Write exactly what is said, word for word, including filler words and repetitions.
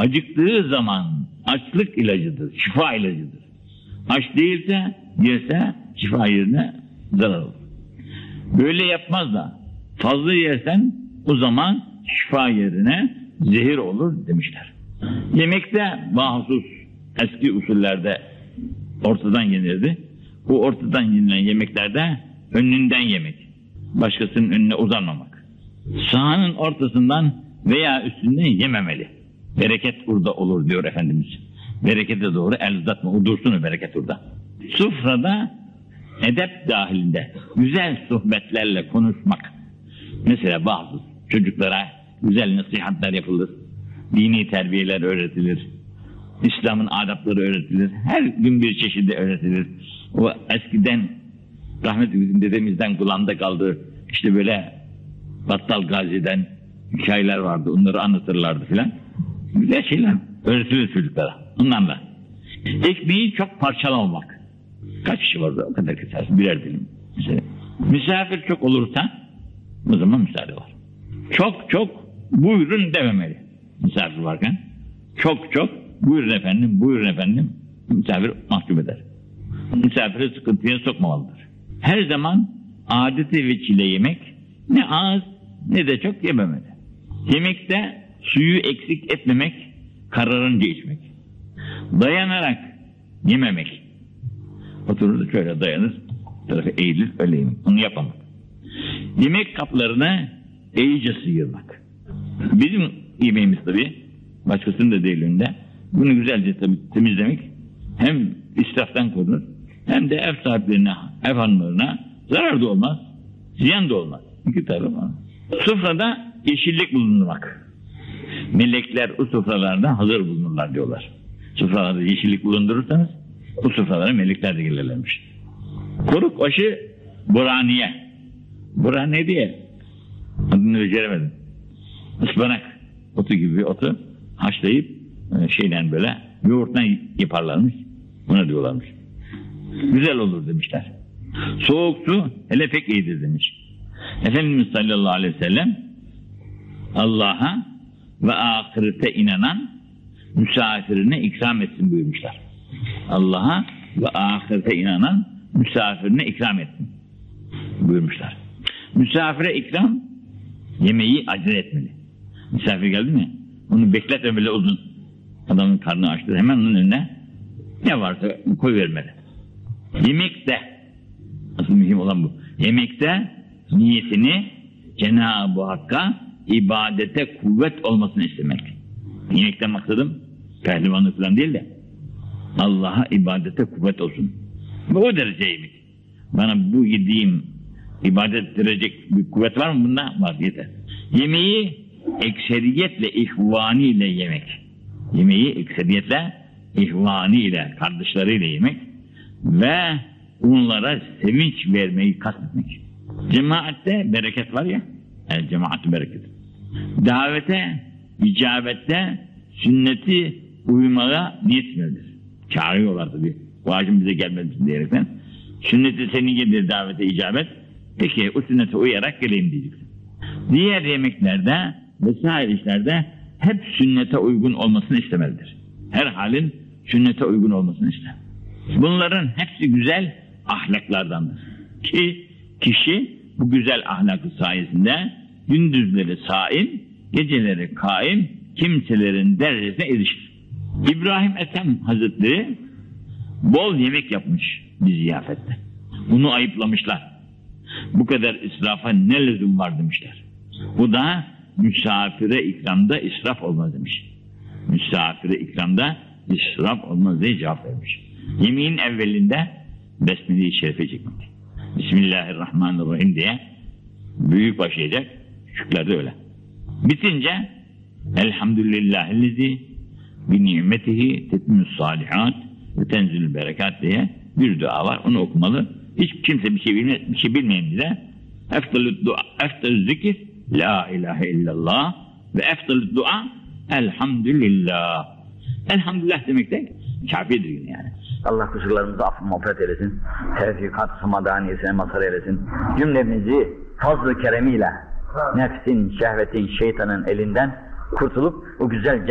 acıktığı zaman açlık ilacıdır, şifa ilacıdır. Aç değilse yerse şifa yerine zarar olur. Böyle yapmaz da fazla yersen o zaman şifa yerine zehir olur demişler. Yemekte mahsus eski usullerde ortadan yenirdi. Bu ortadan yenilen yemeklerde önünden yemek, başkasının önüne uzanmamak. Sahanın ortasından veya üstünden yememeli. Bereket burada olur diyor Efendimiz. Berekete doğru el uzatma, o dursun o bereket orada. Sufrada edep dahilinde güzel sohbetlerle konuşmak. Mesela bazı çocuklara güzel nasihatler yapılır. Dini terbiyeler öğretilir. İslam'ın adapları öğretilir. Her gün bir çeşidi öğretilir. O eskiden rahmetli bizim dedemizden kulağında kaldığı işte böyle Battal Gazi'den hikayeler vardı. Onları anlatırlardı filan. Güzel şeyler öğretilir çocuklara. Onlarla. Ekmeği çok parçalamamak. Kaç kişi vardı o kadar kesersin birer dilim. Mesela misafir çok olursa o zaman müsaade var. Çok çok buyurun dememeli misafir varken. Çok çok buyurun efendim, buyurun efendim misafir mahcup eder. Misafiri sıkıntıya sokmamalıdır. Her zaman adeti veçile yemek ne az ne de çok yememeli. Yemekte suyu eksik etmemek, kararınca içmek. Dayanarak yememek. Oturur da şöyle dayanır, tarafı eğilir öyle yemek. Onu yapamak. Yemek kaplarını iyice sıyırmak. Bizim yemeğimiz tabii, başkasının da değil önünde. Bunu güzelce temizlemek hem israftan korunur hem de ev sahiplerine, ev hanımlarına zarar da olmaz, ziyan da olmaz. İki tarafı var. Sofrada yeşillik bulundurmak. Melekler o sofralarda hazır bulunurlar diyorlar. Sofralarda yeşillik bulundurursanız o sofralara melekler de gelirlermiş. Koruk aşı buraniye. Buraniye diye adını beceremedim. Ispanak otu gibi bir otu haşlayıp şeyden böyle yoğurttan yaparlarmış. Buna diyorlarmış. Güzel olur demişler. Soğuk su hele pek iyidir demiş. Efendimiz sallallahu aleyhi ve sellem Allah'a ve ahirete inanan misafirine ikram etsin buyurmuşlar. Allah'a ve ahirete inanan misafirine ikram etsin buyurmuşlar. Misafire ikram yemeği acele etmeli. Misafir geldi mi onu bekletmemeli uzun. Adamın karnı açtı hemen onun önüne ne varsa koyuvermeli. Yemekte asıl mühim olan bu. Yemekte niyetini Cenab-ı Hakk'a ibadete kuvvet olmasını istemek. Yemekten maksadım pehlivanlık falan değil de Allah'a ibadete kuvvet olsun. Bu o derece yemek. Bana bu yediğim ibadet ettirecek bir kuvvet var mı bunda? Var yeter. Yemeği ekseriyetle ihvaniyle yemek. Yemeği ekseriyetle ihvaniyle, kardeşleriyle yemek ve onlara sevinç vermeyi kastetmek. Cemaatte bereket var ya, el cemaat bereket. Davete, icabette sünneti uymaya niyet verilir. Çağırıyorlar tabii. Bu hacım bize gelmedi diyerekten. Sünneti senin gelir davete icabet. Peki o sünnete uyarak geleyim diyeceksin. Diğer yemeklerde vesaire işlerde hep sünnete uygun olmasını istemelidir. Her halin sünnete uygun olmasını ister. Bunların hepsi güzel ahlaklardandır. Ki kişi bu güzel ahlakı sayesinde gündüzleri saim, geceleri kaim kimselerin derecesine erişir. İbrahim Ethem Hazretleri bol yemek yapmış bir ziyafette. Bunu ayıplamışlar. Bu kadar israfa ne lüzum var demişler. Bu da misafire ikramda israf olmaz demiş. Misafire ikramda israf olmaz diye cevap vermiş. Yemeğin evvelinde Besmele-i Şerife çekmek. Bismillahirrahmanirrahim diye büyük başlayacak. Şükürler de öyle. Bitince Elhamdülillahillezi bi nimetihi tetmü's salihat ve tenzilül berekat diye bir dua var. Onu okumalı. Hiç kimse bir şey bilmez, bir şey bilmeyen bize eftalü dua, eftalü zikir la ilahe illallah ve eftalü dua elhamdülillah. Elhamdülillah demek de kafidir yani. Allah kusurlarımızı affı mağfiret eylesin. Tevfikat-ı samadaniyesine mazhar eylesin. Cümlemizi fazl-ı keremiyle nefsin, şehvetin, şeytanın elinden kurtulup o güzel